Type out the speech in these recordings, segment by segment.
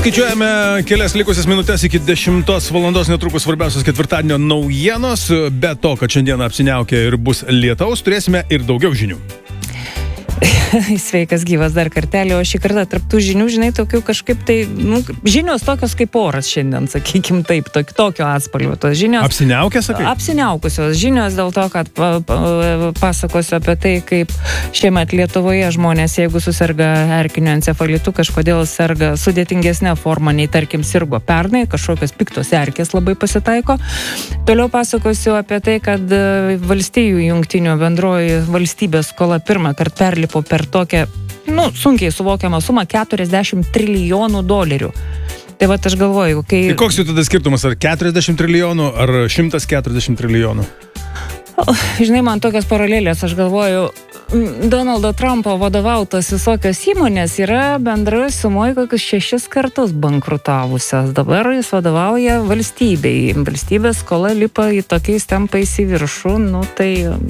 Skaičiuojame kelias likusias minutės iki 10 valandos, netrukus svarbiausios ketvirtadienio naujienos. Be to, kad šiandien apsiniaukia ir bus lietaus, turėsime ir daugiau žinių. Sveikas gyvas dar kartelį, o šį kartą tarptų žinių, žinai, tokių kažkaip tai, žinios tokios kaip oras šiandien, sakykim taip, tokio atspalvio. Tos žinios. Apsiniaukę, sakai? Apsiniaukusios žinios dėl to, kad pasakosiu apie tai, kaip šiemet Lietuvoje žmonės, jeigu susirga erkiniu encefalitu, kažkodėl serga sudėtingesnė forma, nei tarkim sirgo pernai, kažkokios piktos erkės labai pasitaiko. Toliau pasakosiu apie tai, kad valstijų jungtinių bendroji valstybės skola pirmą kartą perlipo per tokią, sunkiai suvokiamą sumą $40 trilijonų. Tai va, aš galvoju, kai... Tai koks jų tada skirtumas, ar 40 trilijonų, ar 140 trilijonų? Žinai, man tokios paralelės, aš galvoju, Donaldo Trumpo vadovautos visokios įmonės yra bendroje sumoje kokius 6 kartus bankrutavusios. Dabar jis vadovauja valstybei. Valstybės skola lipa į tokiais tempais į viršų, tai...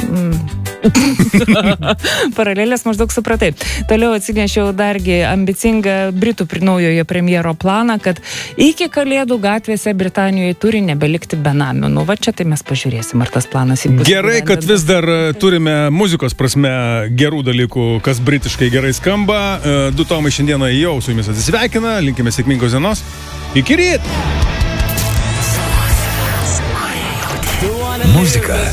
Paralelės maždaug supratai. Toliau atsinešiau dargi ambicingą Britų naujojo premjero planą, kad iki Kalėdų gatvėse Britanijoje turi nebelikti benamių. Va čia tai mes pažiūrėsim, ar tas planas įbus. Gerai, kad vis dar turime muzikos prasme gerų dalykų, kas britiškai gerai skamba. Du Tomai šiandieną jau su jumis atsisveikina. Linkime sėkmingos dienos. Iki ryt! Muzika